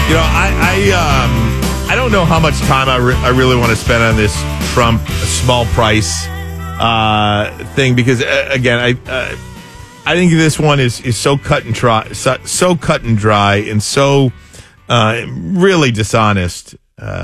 I don't know how much time I really want to spend on this Trump small price thing because again I think this one is so cut and dry, so cut and dry, and so really dishonest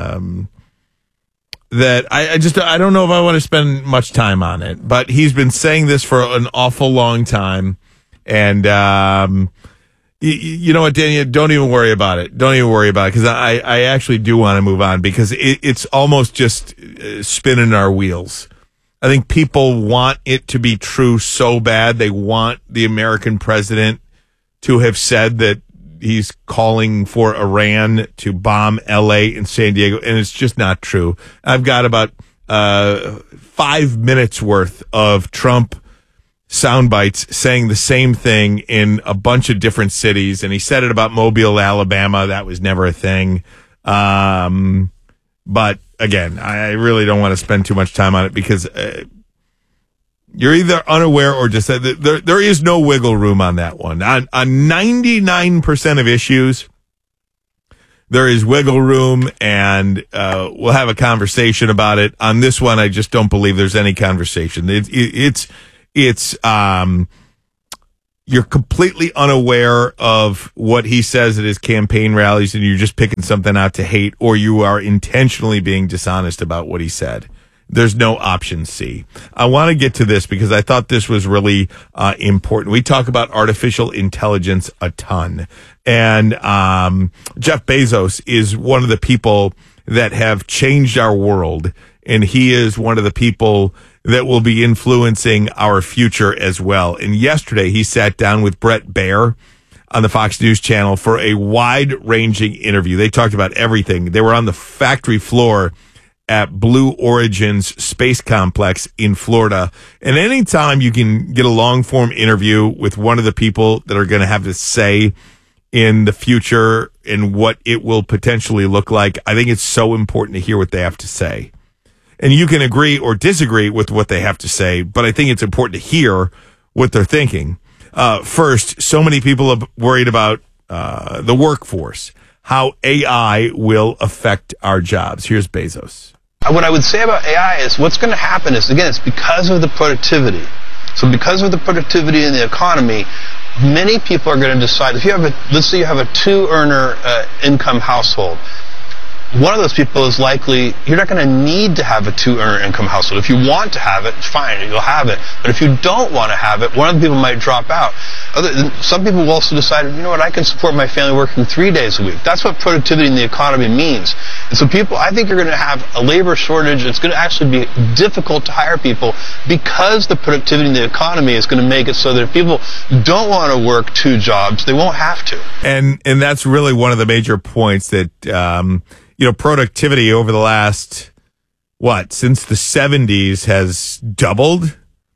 that I don't know if I want to spend much time on it. But he's been saying this for an awful long time, and you know what, Daniel? Don't even worry about it. Don't even worry about it because I actually do want to move on because it's almost just spinning our wheels. I think people want it to be true so bad. They want the American president to have said that he's calling for Iran to bomb L.A. and San Diego, and it's just not true. I've got about 5 minutes worth of Trump sound bites saying the same thing in a bunch of different cities, and he said it about Mobile, Alabama. That was never a thing. But again, I really don't want to spend too much time on it because you're either unaware or just there is no wiggle room on that one. On 99% of issues, there is wiggle room, and we'll have a conversation about it. On this one, I just don't believe there's any conversation. It's you're completely unaware of what he says at his campaign rallies, and you're just picking something out to hate, or you are intentionally being dishonest about what he said. There's no option C. I want to get to this because I thought this was really important. We talk about artificial intelligence a ton, and Jeff Bezos is one of the people that have changed our world, and he is one of the people that will be influencing our future as well. And yesterday he sat down with Bret Baier on the Fox News channel for a wide-ranging interview. They talked about everything. They were on the factory floor at Blue Origin's space complex in Florida. And anytime you can get a long-form interview with one of the people that are going to have to say in the future and what it will potentially look like, I think it's so important to hear what they have to say. And you can agree or disagree with what they have to say, but I think it's important to hear what they're thinking. First, so many people are worried about the workforce, how AI will affect our jobs. Here's Bezos. What I would say about AI is what's going to happen is, again, it's because of the productivity. So because of the productivity in the economy, many people are going to decide, if you have let's say you have a 2-earner income household, one of those people is likely, you're not going to need to have a 2-earner income household. If you want to have it, fine, you'll have it. But if you don't want to have it, one of the people might drop out. Some people will also decide, you know what, I can support my family working 3 days a week. That's what productivity in the economy means. And so I think you're going to have a labor shortage. It's going to actually be difficult to hire people because the productivity in the economy is going to make it so that if people don't want to work 2 jobs, they won't have to. And that's really one of the major points that, productivity over the last, since the 70s has doubled,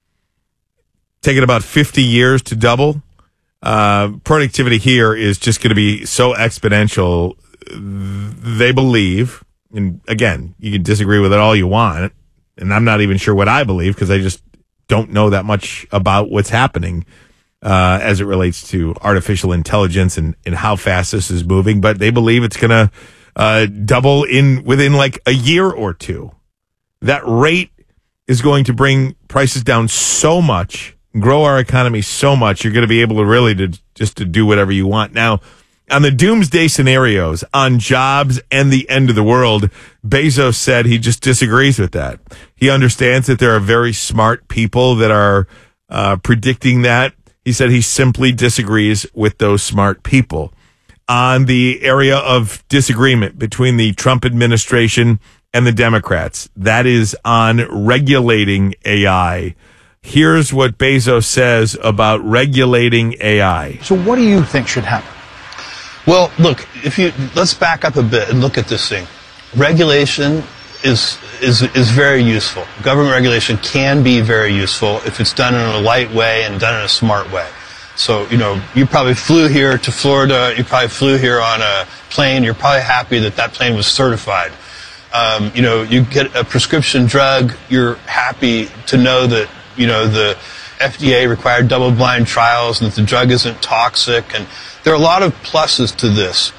taken about 50 years to double. Productivity here is just going to be so exponential. They believe, and again, you can disagree with it all you want, and I'm not even sure what I believe because I just don't know that much about what's happening as it relates to artificial intelligence and how fast this is moving, but they believe it's going to double within like a year or two. That rate is going to bring prices down so much, grow our economy so much, you're going to be able to really to do whatever you want. Now, on the doomsday scenarios, on jobs and the end of the world, Bezos said he just disagrees with that. He understands that there are very smart people that are predicting that. He said he simply disagrees with those smart people. On the area of disagreement between the Trump administration and the Democrats, that is on regulating AI. Here's what Bezos says about regulating AI. So what do you think should happen? Well, look, let's back up a bit and look at this thing. Regulation is very useful. Government regulation can be very useful if it's done in a light way and done in a smart way. So, you probably flew here to Florida, you probably flew here on a plane, you're probably happy that plane was certified. You get a prescription drug, you're happy to know that, the FDA required double-blind trials and that the drug isn't toxic. And there are a lot of pluses to this.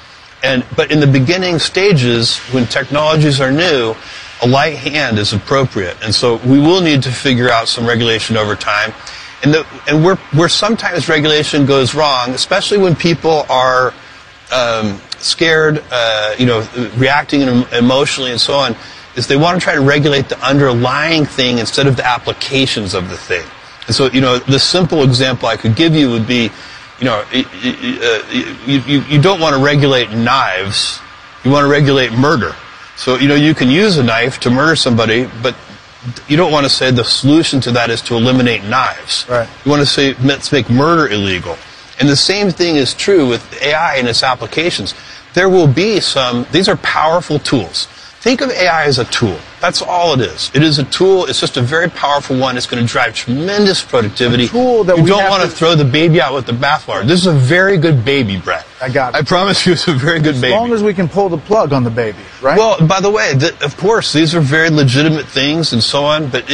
But in the beginning stages, when technologies are new, a light hand is appropriate. And so we will need to figure out some regulation over time. And where sometimes regulation goes wrong, especially when people are scared, reacting emotionally and so on, is they want to try to regulate the underlying thing instead of the applications of the thing. And so, the simple example I could give you would be, you don't want to regulate knives, you want to regulate murder. So, you can use a knife to murder somebody, but you don't want to say the solution to that is to eliminate knives. Right. You want to say, let's make murder illegal. And the same thing is true with AI and its applications. There will be these are powerful tools. Think of AI as a tool. That's all it is. It is a tool. It's just a very powerful one. It's going to drive tremendous productivity. A tool that you don't want to throw the baby out with the bathwater. This is a very good baby, Brett. I got it. I promise you it's a very good baby. As long as we can pull the plug on the baby, right? Well, by the way, of course, these are very legitimate things and so on, but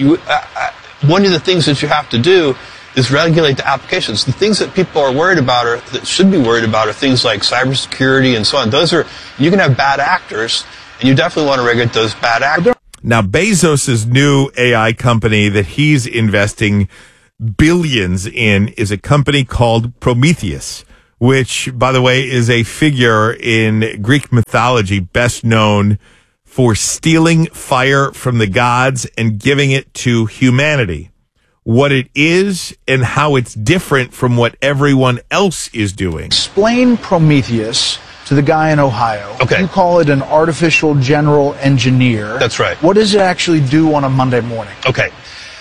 one of the things that you have to do is regulate the applications. The things that people are worried about that should be worried about are things like cybersecurity and so on. You can have bad actors, and you definitely want to regulate those bad actors. Now, Bezos' new AI company that he's investing billions in is a company called Prometheus, which, by the way, is a figure in Greek mythology best known for stealing fire from the gods and giving it to humanity. What it is and how it's different from what everyone else is doing. Explain Prometheus to the guy in Ohio. Okay. You call it an artificial general engineer. That's right. What does it actually do on a Monday morning? Okay.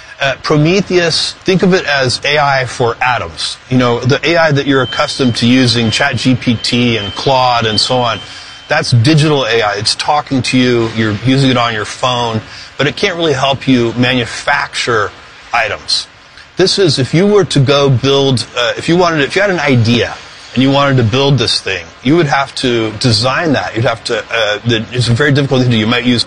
Prometheus, think of it as AI for atoms. The AI that you're accustomed to using, ChatGPT and Claude and so on, that's digital AI. It's talking to you, you're using it on your phone, but it can't really help you manufacture items. This is, if you were to go build, if you had an idea and you wanted to build this thing, you would have to design that. You'd have to, it's a very difficult thing to do. You might use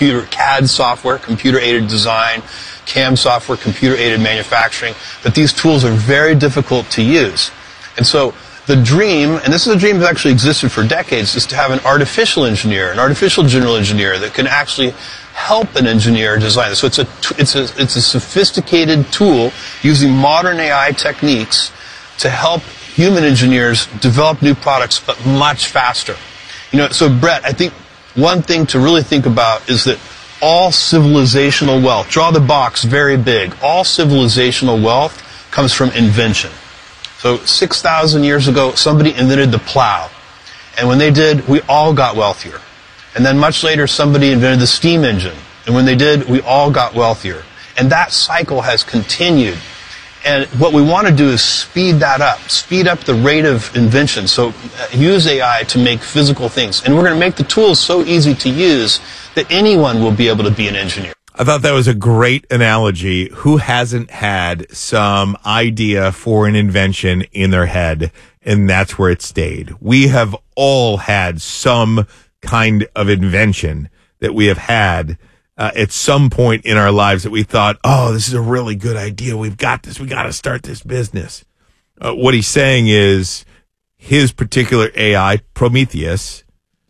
CAD software, computer-aided design, CAM software, computer-aided manufacturing, but these tools are very difficult to use. And so the dream, and this is a dream that's actually existed for decades, is to have an artificial engineer, an artificial general engineer that can actually help an engineer design this. So it's a sophisticated tool using modern AI techniques to help human engineers develop new products, but much faster. So Brett, I think one thing to really think about is that all civilizational wealth, draw the box very big, all civilizational wealth comes from invention. So 6,000 years ago, somebody invented the plow. And when they did, we all got wealthier. And then much later, somebody invented the steam engine. And when they did, we all got wealthier. And that cycle has continued. And what we want to do is speed that up, speed up the rate of invention. So use AI to make physical things. And we're going to make the tools so easy to use that anyone will be able to be an engineer. I thought that was a great analogy. Who hasn't had some idea for an invention in their head, and that's where it stayed? We have all had some kind of invention that we have had at some point in our lives that we thought, oh, this is a really good idea. We've got this. We got to start this business. What he's saying is his particular AI, Prometheus,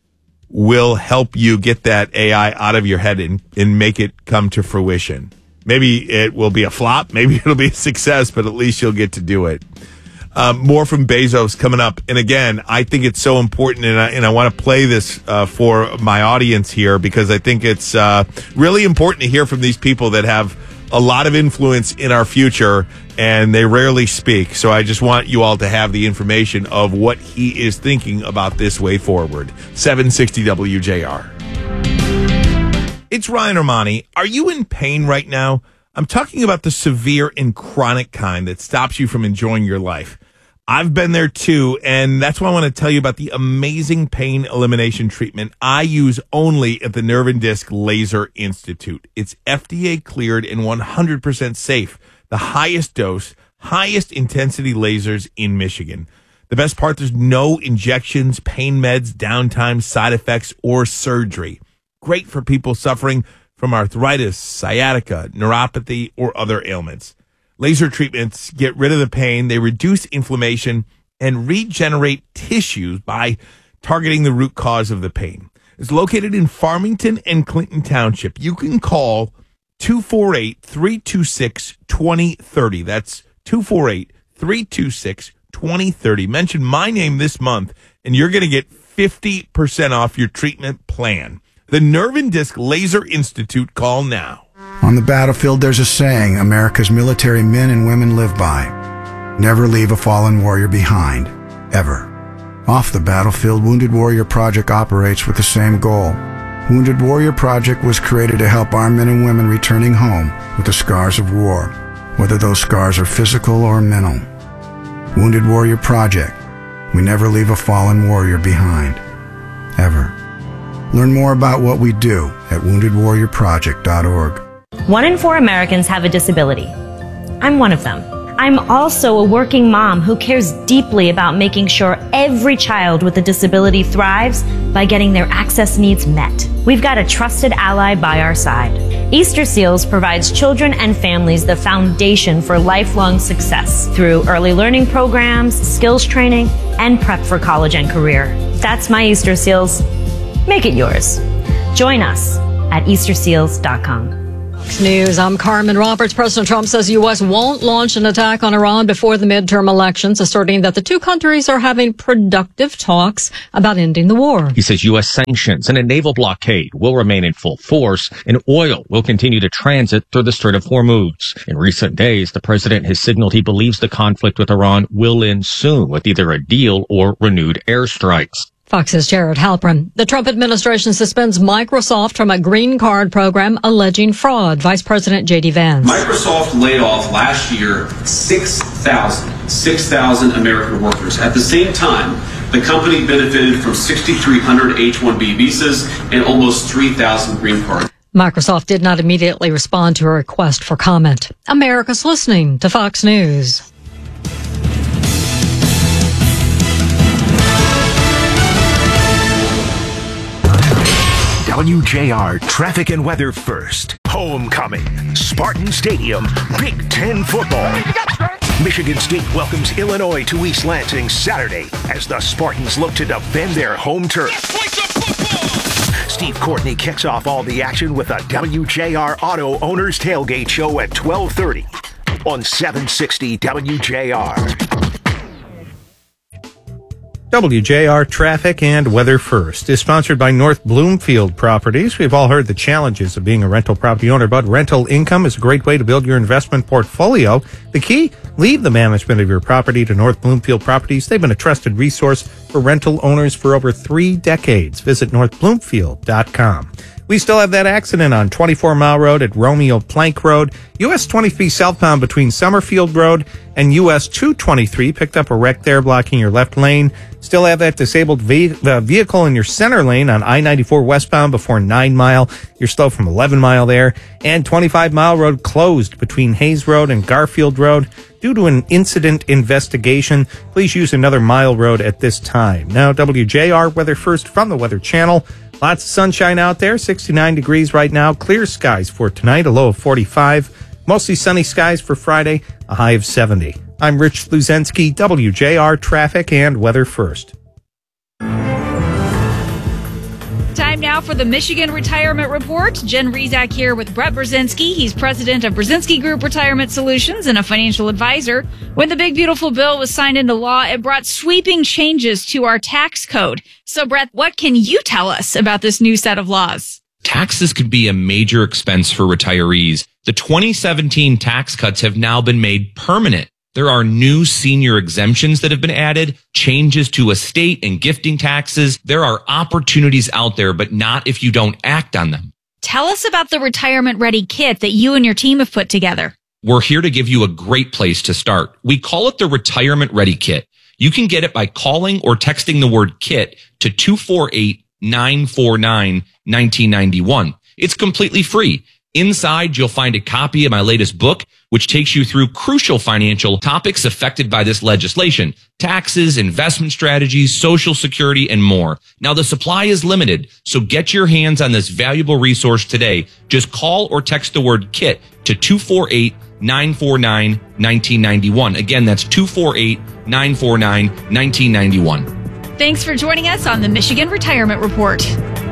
will help you get that AI out of your head and make it come to fruition. Maybe it will be a flop. Maybe it'll be a success, but at least you'll get to do it. More from Bezos coming up. And again, I think it's so important, and I want to play this for my audience here because I think it's really important to hear from these people that have a lot of influence in our future, and they rarely speak. So I just want you all to have the information of what he is thinking about this way forward. 760 WJR. It's Ryan Armani. Are you in pain right now? I'm talking about the severe and chronic kind that stops you from enjoying your life. I've been there too, and that's why I want to tell you about the amazing pain elimination treatment I use only at the Nerve and Disc Laser Institute. It's FDA cleared and 100% safe. The highest dose, highest intensity lasers in Michigan. The best part, there's no injections, pain meds, downtime, side effects, or surgery. Great for people suffering from arthritis, sciatica, neuropathy, or other ailments. Laser treatments get rid of the pain, they reduce inflammation, and regenerate tissues by targeting the root cause of the pain. It's located in Farmington and Clinton Township. You can call 248-326-2030. That's 248-326-2030. Mention my name this month, and you're going to get 50% off your treatment plan. The Nerve and Disc Laser Institute. Call now. On the battlefield, there's a saying America's military men and women live by. Never leave a fallen warrior behind. Ever. Off the battlefield, Wounded Warrior Project operates with the same goal. Wounded Warrior Project was created to help our men and women returning home with the scars of war, whether those scars are physical or mental. Wounded Warrior Project. We never leave a fallen warrior behind. Ever. Learn more about what we do at woundedwarriorproject.org. 1 in 4 Americans have a disability. I'm one of them. I'm also a working mom who cares deeply about making sure every child with a disability thrives by getting their access needs met. We've got a trusted ally by our side. Easter Seals provides children and families the foundation for lifelong success through early learning programs, skills training, and prep for college and career. That's my Easter Seals. Make it yours. Join us at easterseals.com. News. I'm Carmen Roberts. President Trump says the U.S. won't launch an attack on Iran before the midterm elections, asserting that the two countries are having productive talks about ending the war. He says U.S. sanctions and a naval blockade will remain in full force, and oil will continue to transit through the Strait of Hormuz. In recent days, the president has signaled he believes the conflict with Iran will end soon with either a deal or renewed airstrikes. Fox's Jared Halpern. The Trump administration suspends Microsoft from a green card program alleging fraud. Vice President J.D. Vance. Microsoft laid off last year 6,000 American workers. At the same time, the company benefited from 6,300 H-1B visas and almost 3,000 green cards. Microsoft did not immediately respond to a request for comment. America's listening to Fox News. WJR Traffic and Weather First. Homecoming. Spartan Stadium. Big Ten football. Michigan State welcomes Illinois to East Lansing Saturday as the Spartans look to defend their home turf. Steve Courtney kicks off all the action with a WJR Auto Owners Tailgate Show at 12:30 on 760 WJR. WJR Traffic and Weather First is sponsored by North Bloomfield Properties. We've all heard the challenges of being a rental property owner, but rental income is a great way to build your investment portfolio. The key? Leave the management of your property to North Bloomfield Properties. They've been a trusted resource for rental owners for over 3 decades. Visit northbloomfield.com. We still have that accident on 24 Mile Road at Romeo Plank Road. US 23 southbound between Summerfield Road and US 223 picked up a wreck there blocking your left lane. Still have that disabled vehicle in your center lane on I-94 westbound before 9 Mile. You're slow from 11 Mile there. And 25 Mile Road closed between Hayes Road and Garfield Road due to an incident investigation. Please use another Mile Road at this time. Now, WJR Weather First from the Weather Channel. Lots of sunshine out there, 69 degrees right now. Clear skies for tonight, a low of 45. Mostly sunny skies for Friday, a high of 70. I'm Rich Luzensky, WJR Traffic and Weather First. Time now for the Michigan Retirement Report. Jen Rezac here with Brett Brzezinski. He's president of Brzezinski Group Retirement Solutions and a financial advisor. When the big beautiful bill was signed into law, it brought sweeping changes to our tax code. So, Brett, what can you tell us about this new set of laws? Taxes could be a major expense for retirees. The 2017 tax cuts have now been made permanent. There are new senior exemptions that have been added, changes to estate and gifting taxes. There are opportunities out there, but not if you don't act on them. Tell us about the Retirement Ready Kit that you and your team have put together. We're here to give you a great place to start. We call it the Retirement Ready Kit. You can get it by calling or texting the word KIT to 248-949-1991. It's completely free. Inside, you'll find a copy of my latest book, which takes you through crucial financial topics affected by this legislation: taxes, investment strategies, Social Security, and more. Now, the supply is limited, so get your hands on this valuable resource today. Just call or text the word KIT to 248-949-1991. Again, that's 248-949-1991. Thanks for joining us on the Michigan Retirement Report.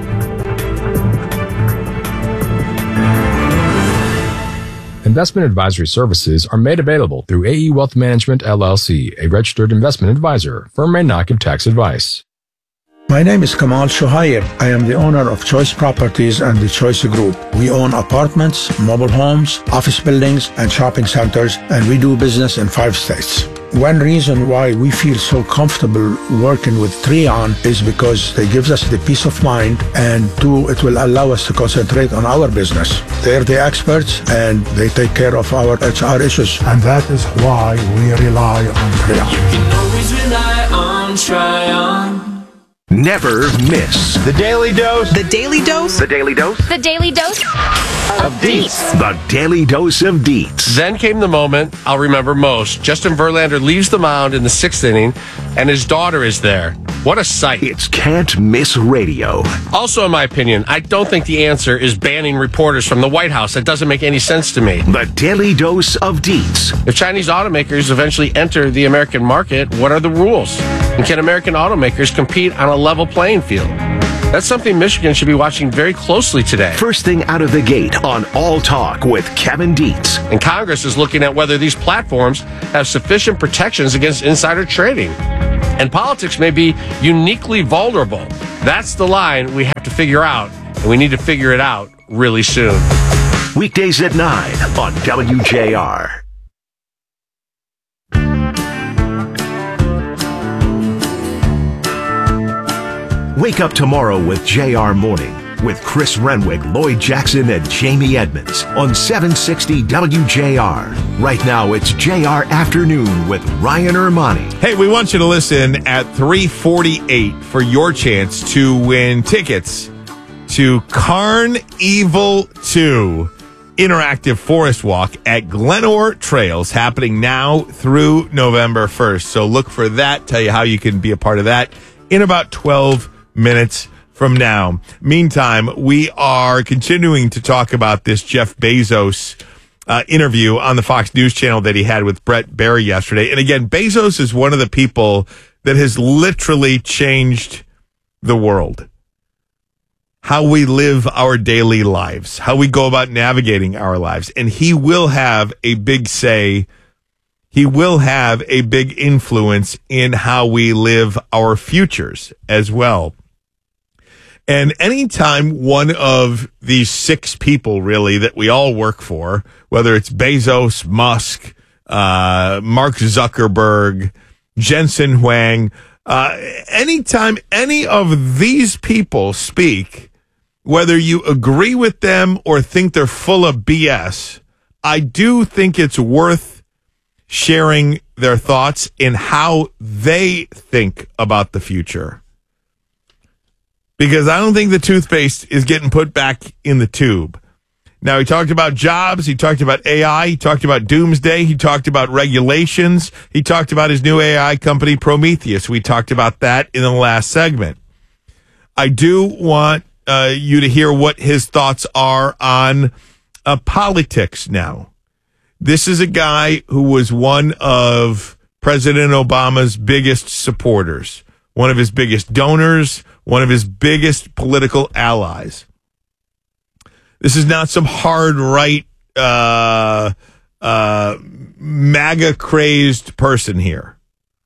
Investment advisory services are made available through AE Wealth Management, LLC, a registered investment advisor. Firm may not give tax advice. My name is Kamal Shuhair. I am the owner of Choice Properties and the Choice Group. We own apartments, mobile homes, office buildings, and shopping centers, and we do business in 5 states. One reason why we feel so comfortable working with Treon is because they give us the peace of mind, and 2, it will allow us to concentrate on our business. They're the experts, and they take care of our HR issues. And that is why we rely on Treon. You can always rely on Treon. Never miss The Daily Dose. The Daily Dose. The Daily Dose The Daily Dose of Deets. The Daily Dose of Deets. Then came the moment I'll remember most. Justin Verlander leaves the mound in the 6th inning, and his daughter is there. What a sight. It's Can't Miss Radio. Also, in my opinion, I don't think the answer is banning reporters from the White House. That doesn't make any sense to me. The Daily Dose of Deets. If Chinese automakers eventually enter the American market, what are the rules? And can American automakers compete on a level playing field? That's something Michigan should be watching very closely today. First thing out of the gate on All Talk with Kevin Dietz. And Congress is looking at whether these platforms have sufficient protections against insider trading. And politics may be uniquely vulnerable. That's the line we have to figure out, and we need to figure it out really soon. Weekdays at 9 on WJR. Wake up tomorrow with JR Morning with Chris Renwick, Lloyd Jackson, and Jamie Edmonds on 760 WJR. Right now, it's JR Afternoon with Ryan Ermani. Hey, we want you to listen at 3:48 for your chance to win tickets to Carnival 2 Interactive Forest Walk at Glenore Trails, happening now through November 1st. So look for that. Tell you how you can be a part of that in about 12 minutes from now. Meantime, we are continuing to talk about this Jeff Bezos interview on the Fox News channel that he had with Brett Barry yesterday. And again, Bezos is one of the people that has literally changed the world. How we live our daily lives, how we go about navigating our lives. And he will have a big say. He will have a big influence in how we live our futures as well. And anytime one of these 6 people, really, that we all work for, whether it's Bezos, Musk, Mark Zuckerberg, Jensen Huang, anytime any of these people speak, whether you agree with them or think they're full of BS, I do think it's worth sharing their thoughts in how they think about the future. Because I don't think the toothpaste is getting put back in the tube. Now, he talked about jobs. He talked about AI. He talked about doomsday. He talked about regulations. He talked about his new AI company, Prometheus. We talked about that in the last segment. I do want you to hear what his thoughts are on politics now. This is a guy who was one of President Obama's biggest supporters, one of his biggest donors, one of his biggest political allies. This is not some hard right, MAGA-crazed person here.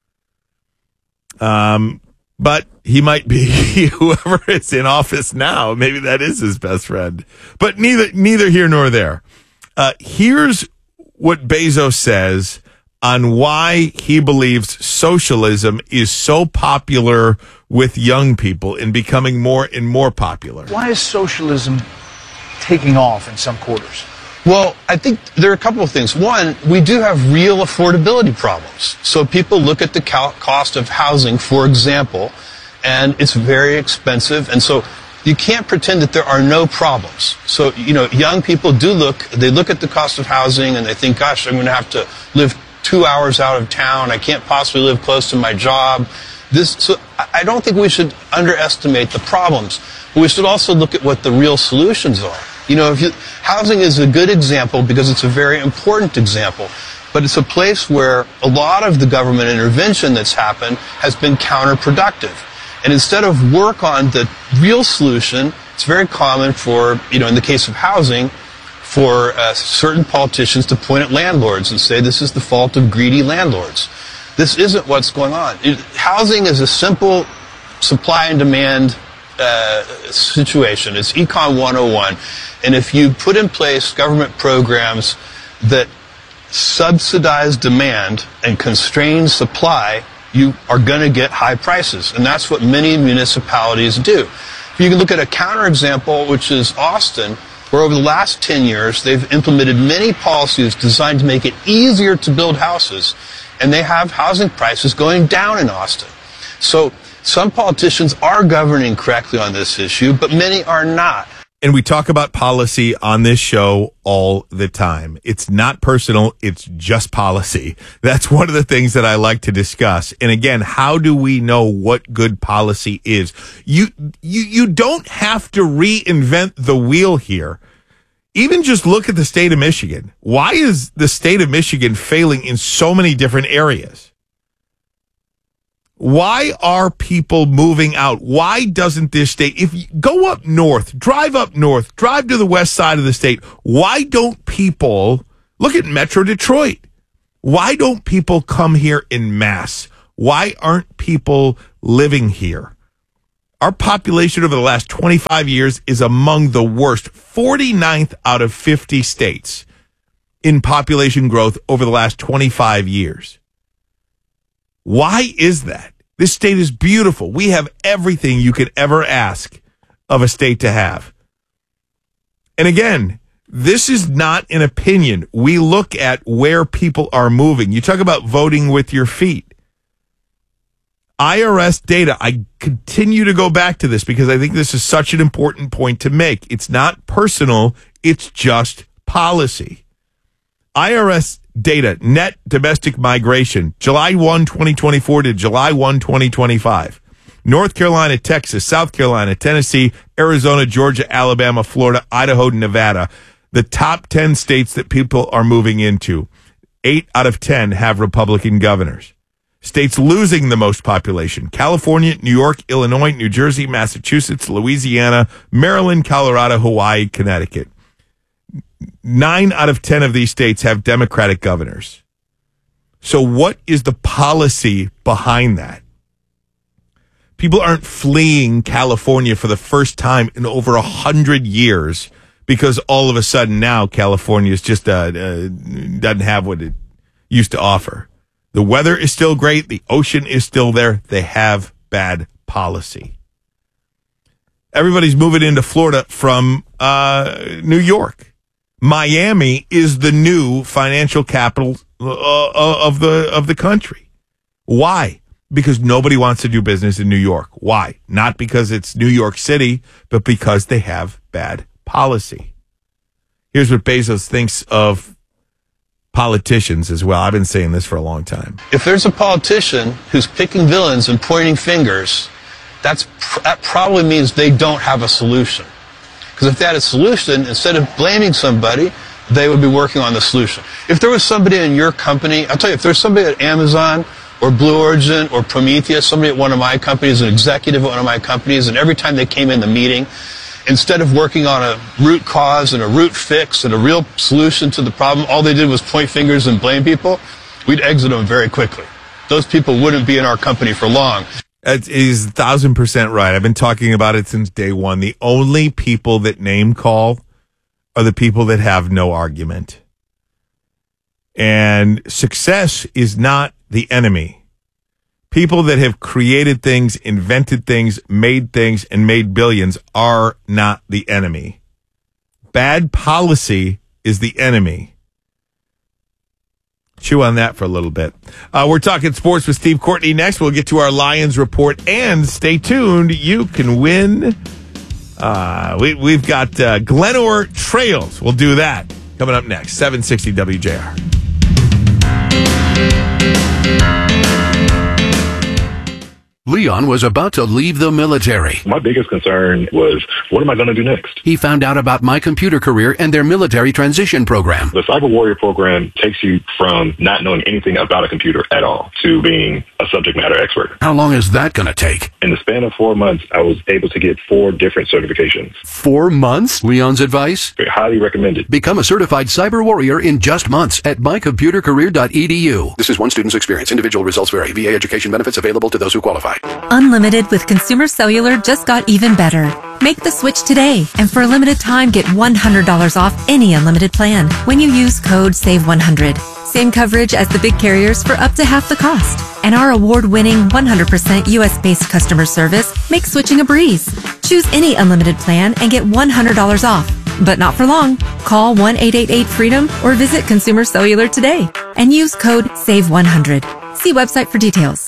But he might be whoever is in office now. Maybe that is his best friend. But neither here nor there. Here's what Bezos says on why he believes socialism is so popular with young people and becoming more and more popular. Why is socialism taking off in some quarters? Well, I think there are a couple of things. One, we do have real affordability problems. So people look at the cost of housing, for example, and it's very expensive. And so you can't pretend that there are no problems. So, young people they look at the cost of housing and they think, gosh, I'm going to have to live 2 hours out of town. I can't possibly live close to my job. So I don't think we should underestimate the problems, but we should also look at what the real solutions are. Housing is a good example because it's a very important example, but it's a place where a lot of the government intervention that's happened has been counterproductive. And instead of work on the real solution, it's very common for, in the case of housing, for certain politicians to point at landlords and say this is the fault of greedy landlords. This isn't what's going on. Housing is a simple supply and demand situation. It's Econ 101. And if you put in place government programs that subsidize demand and constrain supply, you are going to get high prices. And that's what many municipalities do. You can look at a counterexample, which is Austin, where over the last 10 years, they've implemented many policies designed to make it easier to build houses, and they have housing prices going down in Austin. So some politicians are governing correctly on this issue, but many are not. And we talk about policy on this show all the time. It's not personal. It's just policy. That's one of the things that I like to discuss. And again, how do we know what good policy is? You don't have to reinvent the wheel here. Even just look at the state of Michigan. Why is the state of Michigan failing in so many different areas? Why are people moving out? Why doesn't this state, if you go up north, drive to the west side of the state, why don't people, look at Metro Detroit. Why don't people come here in mass? Why aren't people living here? Our population over the last 25 years is among the worst, 49th out of 50 states in population growth over the last 25 years. Why is that? This state is beautiful. We have everything you could ever ask of a state to have. And again, this is not an opinion. We look at where people are moving. You talk about voting with your feet. IRS data, I continue to go back to this because I think this is such an important point to make. It's not personal, it's just policy. IRS data, net domestic migration, July 1, 2024 to July 1, 2025. North Carolina, Texas, South Carolina, Tennessee, Arizona, Georgia, Alabama, Florida, Idaho, Nevada. The top 10 states that people are moving into. 8 out of 10 have Republican governors. States losing the most population: California, New York, Illinois, New Jersey, Massachusetts, Louisiana, Maryland, Colorado, Hawaii, Connecticut. 9 out of 10 of these states have Democratic governors. So what is the policy behind that? People aren't fleeing California for the first time in over 100 years because all of a sudden now California is just doesn't have what it used to offer. The weather is still great. The ocean is still there. They have bad policy. Everybody's moving into Florida from New York. Miami is the new financial capital of the country. Why? Because nobody wants to do business in New York. Why? Not because it's New York City, but because they have bad policy. Here's what Bezos thinks of politicians as well. I've been saying this for a long time. If there's a politician who's picking villains and pointing fingers, that probably means they don't have a solution. Because if they had a solution, instead of blaming somebody, they would be working on the solution. If there was somebody in your company, I'll tell you, if there's somebody at Amazon or Blue Origin or Prometheus, somebody at one of my companies, an executive at one of my companies, and every time they came in the meeting, instead of working on a root cause and a root fix and a real solution to the problem, all they did was point fingers and blame people, we'd exit them very quickly. Those people wouldn't be in our company for long. That is 1,000% right. I've been talking about it since day one. The only people that name call are the people that have no argument. And success is not the enemy. People that have created things, invented things, made things, and made billions are not the enemy. Bad policy is the enemy. Chew on that for a little bit. We're talking sports with Steve Courtney next. We'll get to our Lions report, and stay tuned. You can win. We've got Glenore Trails. We'll do that coming up next. 760 WJR. Leon was about to leave the military. My biggest concern was, what am I going to do next? He found out about My Computer Career and their military transition program. The Cyber Warrior program takes you from not knowing anything about a computer at all to being a subject matter expert. How long is that going to take? In the span of 4 months, I was able to get 4 different certifications. 4 months? Leon's advice? Highly recommended. Become a certified cyber warrior in just months at mycomputercareer.edu. This is one student's experience. Individual results vary. VA education benefits available to those who qualify. Unlimited with Consumer Cellular just got even better. Make the switch today, and for a limited time, get $100 off any unlimited plan when you use code SAVE100. Same coverage as the big carriers for up to half the cost. And our award-winning 100% US-based customer service makes switching a breeze. Choose any unlimited plan and get $100 off. But not for long. Call 1-888-FREEDOM or visit Consumer Cellular today and use code SAVE100. See website for details.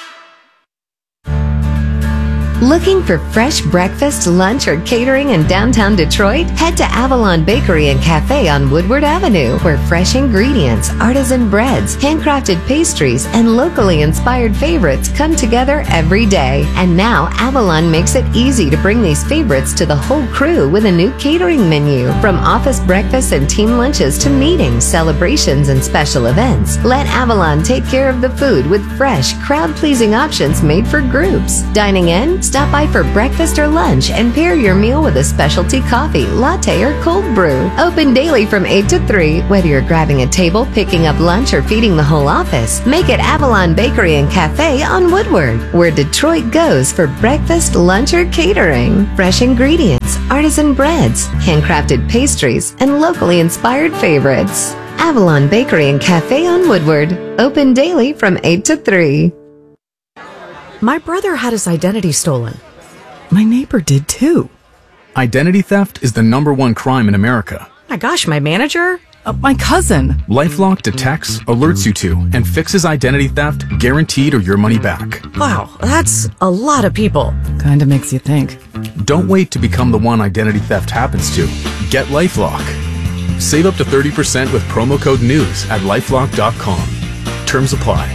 Looking for fresh breakfast, lunch, or catering in downtown Detroit? Head to Avalon Bakery and Cafe on Woodward Avenue, where fresh ingredients, artisan breads, handcrafted pastries, and locally inspired favorites come together every day. And now Avalon makes it easy to bring these favorites to the whole crew with a new catering menu. From office breakfasts and team lunches to meetings, celebrations, and special events, let Avalon take care of the food with fresh, crowd-pleasing options made for groups. Dining in? Stop by for breakfast or lunch and pair your meal with a specialty coffee, latte, or cold brew. Open daily from 8 to 3. Whether you're grabbing a table, picking up lunch, or feeding the whole office, make it Avalon Bakery and Cafe on Woodward, where Detroit goes for breakfast, lunch, or catering. Fresh ingredients, artisan breads, handcrafted pastries, and locally inspired favorites. Avalon Bakery and Cafe on Woodward. Open daily from 8 to 3. My brother had his identity stolen. My neighbor did too. Identity theft is the #1 crime in America. My gosh, my manager? My cousin. LifeLock detects, alerts you to, and fixes identity theft guaranteed or your money back. Wow, that's a lot of people. Kinda makes you think. Don't wait to become the one identity theft happens to. Get LifeLock. Save up to 30% with promo code NEWS at LifeLock.com. Terms apply.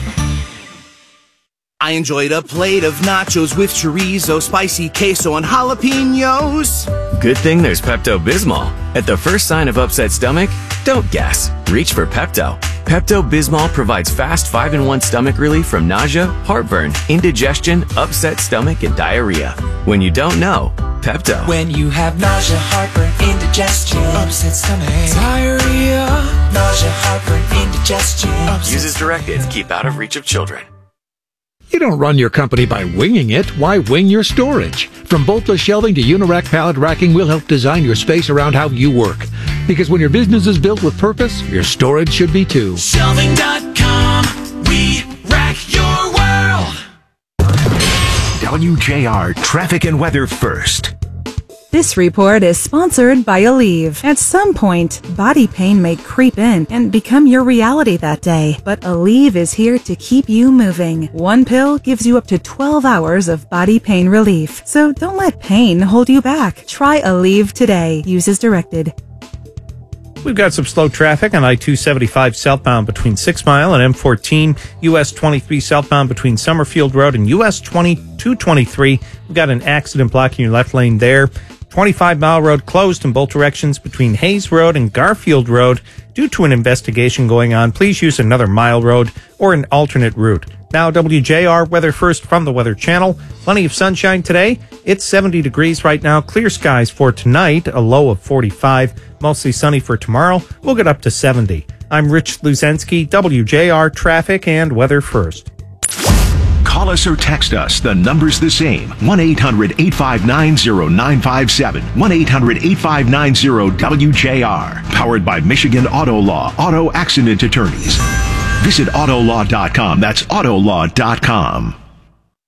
I enjoyed a plate of nachos with chorizo, spicy queso, and jalapenos. Good thing there's Pepto-Bismol. At the first sign of upset stomach, don't guess. Reach for Pepto. Pepto-Bismol provides fast 5-in-1 stomach relief from nausea, heartburn, indigestion, upset stomach, and diarrhea. When you don't know, Pepto. When you have nausea, heartburn, indigestion, upset stomach, diarrhea, nausea, heartburn, indigestion. Use as directed. Keep out of reach of children. You don't run your company by winging it. Why wing your storage? From boltless shelving to Unirack pallet racking, we'll help design your space around how you work. Because when your business is built with purpose, your storage should be too. Shelving.com, we rack your world. WJR Traffic and Weather First. This report is sponsored by Aleve. At some point, body pain may creep in and become your reality that day, but Aleve is here to keep you moving. One pill gives you up to 12 hours of body pain relief, so don't let pain hold you back. Try Aleve today. Use as directed. We've got some slow traffic on I-275 southbound between 6 Mile and M14, US 23 southbound between Summerfield Road and US 223. We've got an accident blocking your left lane there. 25 Mile Road closed in both directions between Hayes Road and Garfield Road due to an investigation going on. Please use another Mile Road or an alternate route. Now, WJR Weather First from the Weather Channel. Plenty of sunshine today. It's 70 degrees right now. Clear skies for tonight, a low of 45. Mostly sunny for tomorrow. We'll get up to 70. I'm Rich Luzensky, WJR Traffic and Weather First. Call us or text us. The number's the same. 1-800-859-0957. 1-800-859-WJR. Powered by Michigan Auto Law. Auto Accident Attorneys. Visit Autolaw.com. That's Autolaw.com.